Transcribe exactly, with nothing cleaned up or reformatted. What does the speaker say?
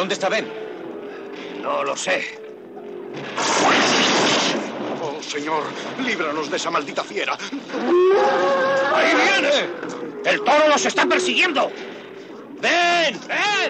¿Dónde está Ben? No lo sé. Oh, señor, líbranos de esa maldita fiera. ¡Ahí viene! ¡El toro los está persiguiendo! ¡Ben! ¡Ben!